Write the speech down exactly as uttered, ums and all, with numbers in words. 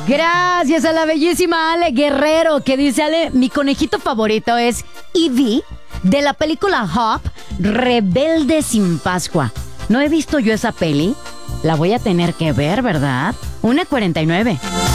Gracias a la bellísima Ale Guerrero, que dice: Ale, mi conejito favorito es Eevee de la película Hop, Rebelde sin Pascua. No he visto yo esa peli. La voy a tener que ver, ¿verdad? una cuarenta y nueve.